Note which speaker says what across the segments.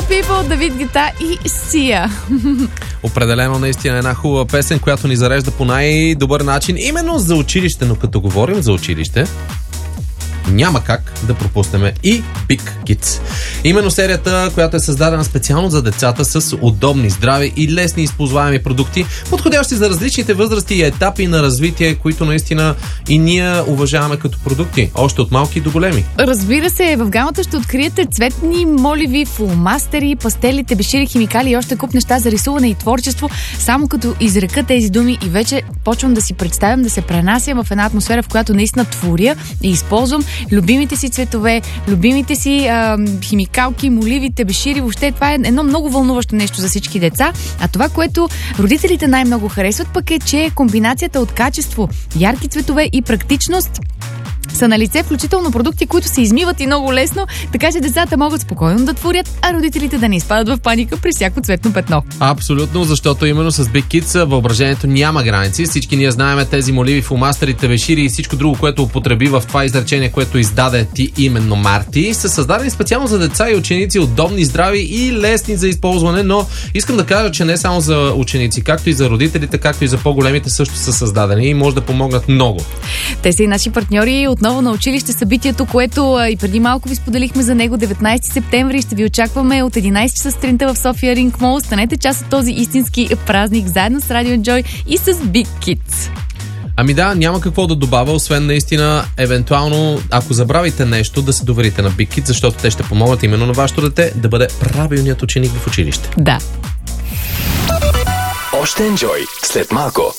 Speaker 1: People, Давид Гета и Сия.
Speaker 2: Определено наистина една хубава песен, която ни зарежда по най-добър начин именно за училище, но като говорим за училище, няма как да пропуснем и Big Kids. Именно серията, която е създадена специално за децата с удобни, здрави и лесни използваеми продукти, подходящи за различните възрасти и етапи на развитие, които наистина и ние уважаваме като продукти, още от малки до големи.
Speaker 1: Разбира се, в гамата ще откриете цветни моливи, фломастери, пастели, тебешири, химикали и още куп неща за рисуване и творчество. Само като изрека тези думи и вече почвам да си представям да се пренасям в една атмосфера, в която наистина творя и използвам любимите си цветове, любимите си химикалки, моливи, тебешири. Въобще това е едно много вълнуващо нещо за всички деца. А това, което родителите най-много харесват, пък е, че комбинацията от качество, ярки цветове и практичност са на лице, включително продукти, които се измиват и много лесно, така че децата могат спокойно да творят, а родителите да не изпадат в паника при всяко цветно петно.
Speaker 2: Абсолютно, защото именно с Big Kids въображението няма граници. Всички ние знаем тези моливи, фломастери, тебешири и всичко друго, което употреби в това изречение, което издаде ти именно Марти, са създадени специално за деца и ученици, удобни, здрави и лесни за използване, но искам да кажа, че не само за ученици, както и за родителите, както и за по-големите също са създадени и може да помогнат много.
Speaker 1: Те са и наши партньори отново на училище, събитието, което и преди малко ви споделихме за него, 19 септември. Ще ви очакваме от 11 часа сутринта в София Ринг Мол. Станете част от този истински празник заедно с Радио Джой и с Big Kids.
Speaker 2: Ами да, няма какво да добавя, освен наистина, евентуално, ако забравите нещо, да се доверите на Big Kids, защото те ще помогнат именно на вашето дете да бъде правилният ученик в училище.
Speaker 1: Да.
Speaker 3: Още Enjoy след малко.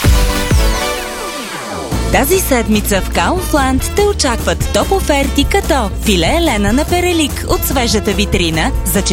Speaker 4: Тази седмица в Kaufland те очакват топ оферти като филе елена на перелик от свежата витрина за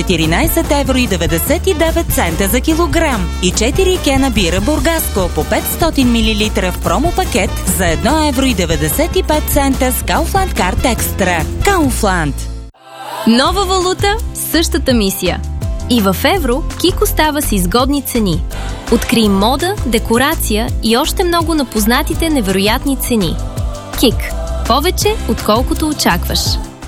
Speaker 4: 14,99 евро за килограм и 4 кена бира Бургаско по 500 мл в промо пакет за 1,95 евро с Kaufland Card Extra. Kaufland.
Speaker 5: Нова валута, същата мисия. И в евро Кик остава с изгодни цени. Открий мода, декорация и още много на познатите невероятни цени. Кик. Повече, отколкото очакваш.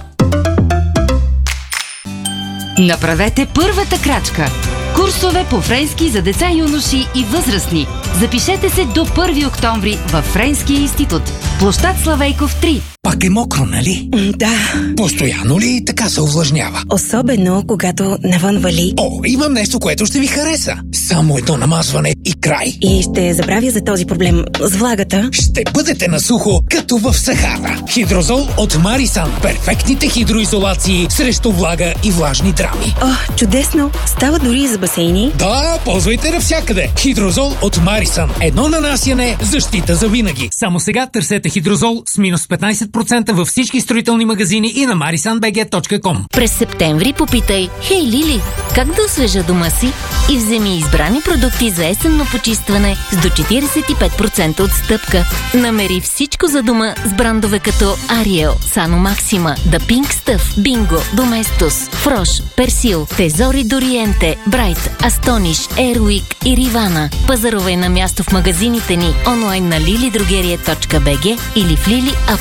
Speaker 6: Направете първата крачка. Курсове по френски за деца, юноши и възрастни. Запишете се до 1 октомври във Френския институт. Площад Славейков 3.
Speaker 7: Пак е мокро, нали?
Speaker 8: Да.
Speaker 7: Постоянно ли така се увлажнява?
Speaker 8: Особено, когато навън вали.
Speaker 7: О, имам нещо, което ще ви хареса. Само едно намазване и край.
Speaker 8: И ще забравя за този проблем с влагата.
Speaker 7: Ще бъдете на сухо, като в Сахара. Хидрозол от Марисан. Перфектните хидроизолации срещу влага и влажни драми.
Speaker 8: О, чудесно! Става дори и за басейни.
Speaker 7: Да, ползвайте навсякъде. Хидрозол от Марисан. Едно нанасяне, защита за винаги. Само сега търсете хидрозол с минус 15% във всички строителни магазини и на marisanbg.com.
Speaker 5: През септември попитай: Хей, Лили, как да освежа дома си? И вземи избрани продукти за есенно почистване с до 45% отстъпка. Намери всичко за дома с брандове като Ariel, Sano Maxima, The Pink Stuff, Bingo, Domestos, Frosh, Persil, Tesori d'Oriente, Bright, Astonish, Airwick и Rivana. Пазарувай на място в магазините ни онлайн на lilydrogeria.bg или в Lili